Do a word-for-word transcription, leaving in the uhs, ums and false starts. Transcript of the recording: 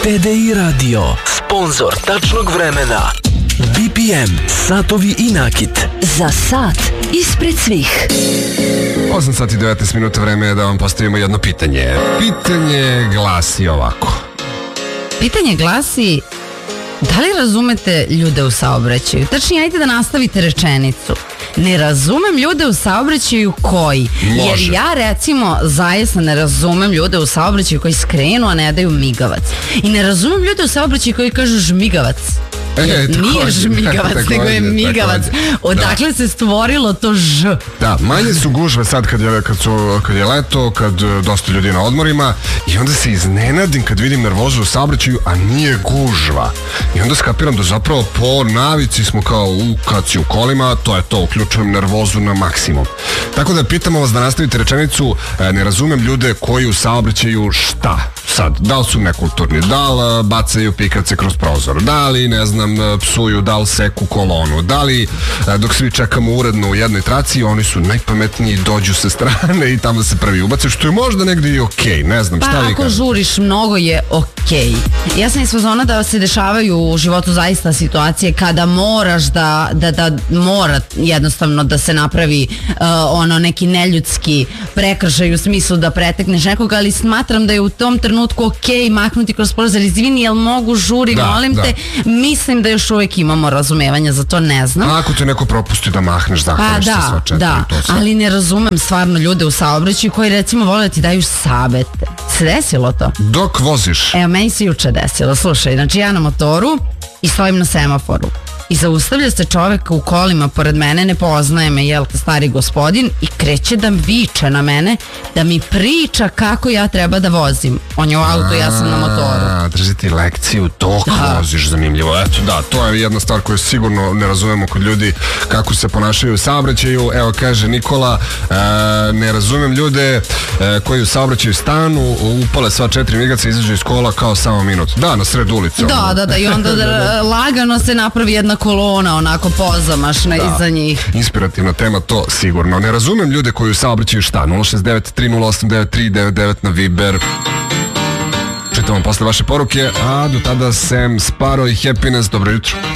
T D I Radio, sponsor tačnog vremena. B P M, satovi i nakit. Za sat ispred svih. osam sati i devetnaest minuta, vreme je da vam postavimo jedno pitanje. Pitanje glasi ovako. Pitanje glasi: da li razumete ljude u saobraćaju? Tačnije, ajde da nastavite rečenicu. Ne razumem ljude u saobraćaju koji. Može. Jer ja recimo zaista ne razumem ljude u saobraćaju koji skrenu, a ne daju migavac. I ne razumem ljude u saobraćaju koji kažu žmigavac. E, Nije također, žmigavac, također, nego je migavac. također. Odakle se stvorilo to ž? Da, manje su gužve sad kad je, kad su, kad je leto, kad e, dosta ljudi je na odmorima i onda se iznenadim kad vidim nervozu u saobraćaju, a nije gužva. I onda skapiram da zapravo po navici smo kao u, kad si u kolima, to je to, uključujem nervozu na maksimum. Tako da pitamo vas da nastavite rečenicu, e, ne razumem ljude koji u saobraćaju šta sad, da li su nekulturni, da li bacaju pikavce kroz prozor, da li, ne znam, psuju, da li seku kolonu, da li dok svi čekamo uredno u jednoj traci, oni su najpametniji, dođu sa strane i tamo se prvi ubace, što je možda negdje i okej, okay, ne znam, pa šta vi ako kažete? žuriš mnogo je okej. Okay. Ja sam iz fazona da se dešavaju u životu zaista situacije kada moraš da, da, da mora jednostavno da se napravi uh, ono neki neljudski prekršaj u smislu da pretekneš nekoga, ali smatram da je u tom trenutku okej okay maknuti kroz prozor, izvini, jel mogu, žuri, da, molim da. te, mislim da još uvijek imamo razumevanja za to, ne znam. A ako te neko propusti da mahneš, zahvališ se sva četiri, da, to sve. ali ne razumem stvarno ljude u saobraćaju koji recimo vole da ti daju savete. Se desilo to? Dok voziš. Evo, meni se juče desilo, slušaj, znači ja na motoru i stojim na semaforu i zaustavlja se čovek u kolima pored mene, ne poznaje me, jel te, stari gospodin, i kreće da viče na mene, da mi priča kako ja treba da vozim. On je u autu, ja sam na motoru. A, drži ti lekciju dok Da. voziš, zanimljivo. Eto, da, to je jedna stvar koju sigurno ne razumemo kod ljudi kako se ponašaju u saobraćaju. Evo, kaže Nikola, e, ne razumem ljude e, koji u saobraćaju stanu, upale sva četiri migaca, izađu iz kola kao samo minut. Da, na sred ulice. Da, ono. da, da, i onda da, lagano se napravi jedna kolona, onako pozamašna Da. iza njih. Inspirativna tema, to sigurno. Ne razumem ljude koji u saobraćaju šta? nula šest devet tri nula osam devet tri devet devet na Viber. Čitam vam posle vaše poruke, a do tada Sam Sparo i Happiness. Dobro jutro.